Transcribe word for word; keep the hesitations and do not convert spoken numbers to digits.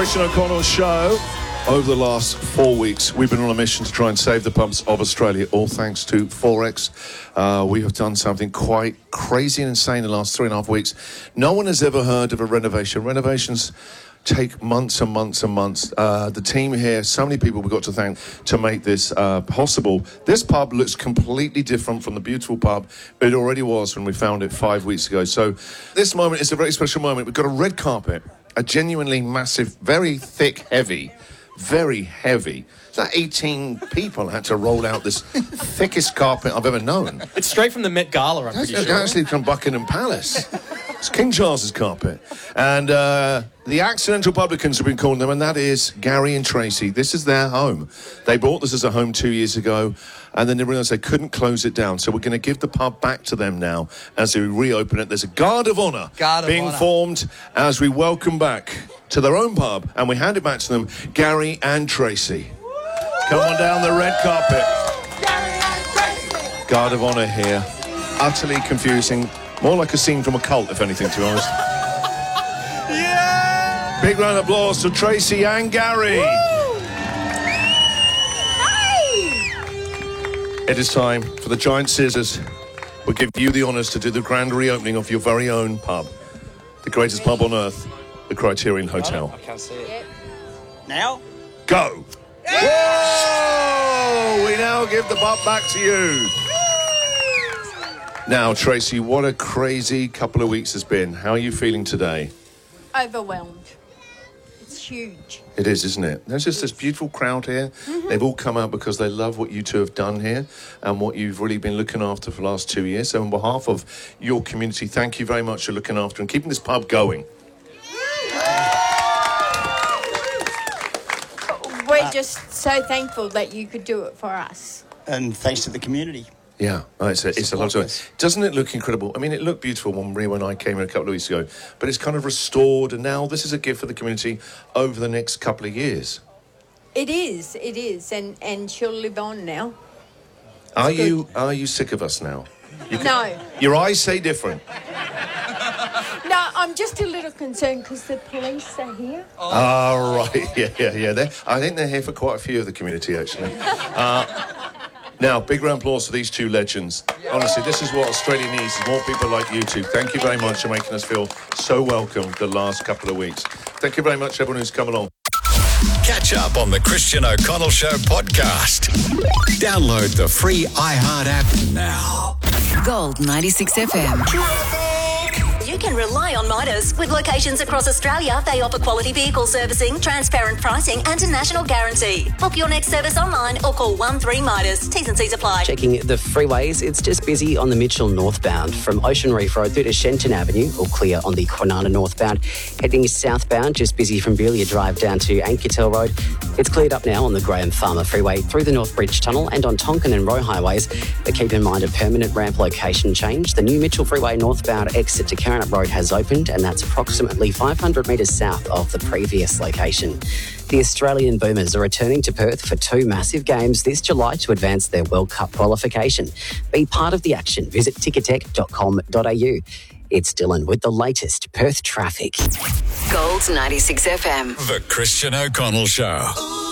Christian O'Connell Show. Over the last four weeks, we've been on a mission to try and save the pubs of Australia, all thanks to Forex. Uh, we have done something quite crazy and insane in the last three and a half weeks. No one has ever heard of a renovation. Renovations take months and months and months. Uh, the team here, so many people we've got to thank to make this uh, possible. This pub looks completely different from the beautiful pub it already was when we found it five weeks ago. So this moment is a very special moment. We've got a red carpet, a genuinely massive, very thick, heavy, very heavy. It's like eighteen people had to roll out this thickest carpet I've ever known. It's straight from the Met Gala, I'm pretty It's sure. actually from Buckingham Palace. It's King Charles's carpet. And uh, the accidental publicans have been calling them, and that is Gary and Tracy. This is their home. They bought this as a home two years ago, and then they realised they couldn't close it down. So we're going to give the pub back to them now as we reopen it. There's a guard of honour Guard of being honour. formed as we welcome back to their own pub, and we hand it back to them, Gary and Tracy. Come on down the red carpet. Guard of honour here. Utterly confusing. More like a scene from a cult, if anything, to be honest. Yeah! Big round of applause to Tracy and Gary. It is time for the giant scissors. We'll give you the honours to do the grand reopening of your very own pub. The greatest pub on earth, the Criterion Hotel. I can't see it. Now? Go! Whoa! We now give the pub back to you. Now, Tracy, what a crazy couple of weeks has been. How are you feeling today? Overwhelmed. It's huge. It is, isn't it? There's just this beautiful crowd here. Mm-hmm. They've all come out because they love what you two have done here and what you've really been looking after for the last two years. So on behalf of your community, thank you very much for looking after and keeping this pub going. We're just so thankful that you could do it for us. And thanks to the community. Yeah, oh, it's a, it's a lot of it. Doesn't it look incredible? I mean, it looked beautiful when Rio and I came in a couple of weeks ago, but it's kind of restored, and now this is a gift for the community over the next couple of years. It is, it is, and, and she'll live on now. Are good. you are you sick of us now? You can, No. Your eyes say different. No, I'm just a little concerned because the police are here. Oh, right. Yeah, yeah, yeah. They're, I think they're here for quite a few of the community, actually. Uh, now, big round of applause for these two legends. Honestly, this is what Australia needs, is more people like you two. Thank you very much for making us feel so welcome the last couple of weeks. Thank you very much, everyone who's come along. Catch up on the Christian O'Connell Show podcast. Download the free iHeart app now. Gold ninety-six F M. You can rely on Midas. With locations across Australia, they offer quality vehicle servicing, transparent pricing and a national guarantee. Book your next service online or call one three Midas. T's and C's apply. Checking the freeways, it's just busy on the Mitchell northbound from Ocean Reef Road through to Shenton Avenue, all clear on the Kwinana northbound. Heading southbound, just busy from Bulia Drive down to Anketel Road. It's cleared up now on the Graham Farmer Freeway through the North Bridge Tunnel and on Tonkin and Roe highways. But keep in mind a permanent ramp location change. The new Mitchell Freeway northbound exit to Karrinyup Road has opened, and that's approximately five hundred metres south of the previous location. The Australian Boomers are returning to Perth for two massive games this July to advance their World Cup qualification. Be part of the action. Visit ticketek dot com dot a u. It's Dylan with the latest Perth traffic. Gold ninety-six F M. The Christian O'Connell Show.